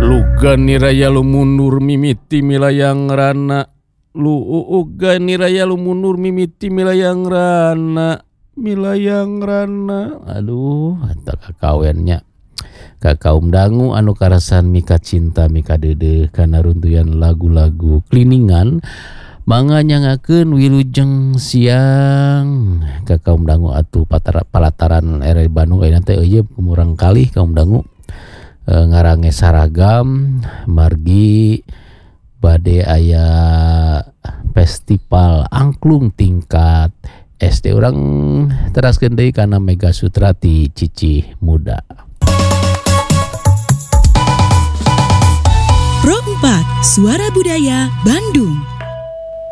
Lugani raya lu mundur mimiti milayang rana. Lugani raya lu mundur mimiti milayang rana. Milayang rana. Aduh, anta kakawennya. Kakaum dangu anu karasan mika cinta mika dede kana runtuyan lagu-lagu kliningan mangga nyangakeun wilujeng siang. Kakaum dangu atuh palataran ere Bandung ayeuna teh eueuh kumurang kali kaum dangu ngarange saragam margi bade aya festival angklung tingkat SD urang teraskeun deui kana Mega Sutrati Cici Muda. Pro 4 Suara Budaya Bandung.